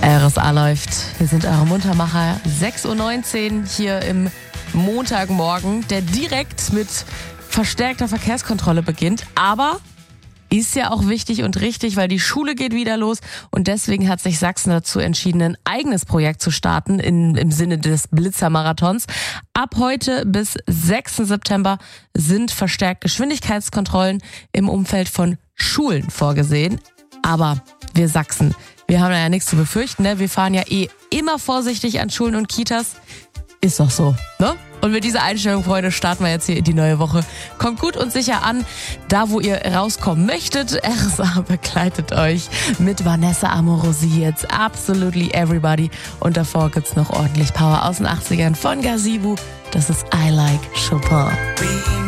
RSA läuft. Wir sind eure Muntermacher. 6.19 Uhr hier im Montagmorgen, der direkt mit verstärkter Verkehrskontrolle beginnt. Aber ist ja auch wichtig und richtig, weil die Schule geht wieder los. Und deswegen hat sich Sachsen dazu entschieden, ein eigenes Projekt zu starten im Sinne des Blitzermarathons. Ab heute bis 6. September sind verstärkt Geschwindigkeitskontrollen im Umfeld von Schulen vorgesehen. Aber wir Sachsen, wir haben ja nichts zu befürchten, ne? Wir fahren ja immer vorsichtig an Schulen und Kitas. Ist doch so, ne? Und mit dieser Einstellung, Freunde, starten wir jetzt hier in die neue Woche. Kommt gut und sicher an, da wo ihr rauskommen möchtet. RSA begleitet euch mit Vanessa Amorosi jetzt. Absolutely Everybody. Und davor gibt's noch ordentlich Power aus den 80ern von Gazebo. Das ist I Like Chopin.